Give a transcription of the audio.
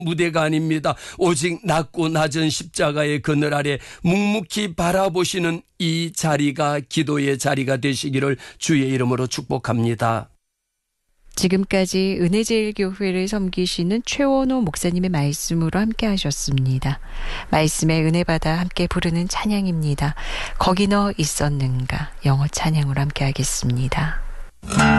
무대가 아닙니다. 오직 낮고 낮은 십자가의 그늘 아래 묵묵히 바라보시는 이 자리가 기도의 자리가 되시기를 주의 이름으로 축복합니다. 지금까지 은혜제일교회를 섬기시는 최원호 목사님의 말씀으로 함께 하셨습니다. 말씀에 은혜 받아 함께 부르는 찬양입니다. 거기 너 있었는가, 영어 찬양으로 함께 하겠습니다.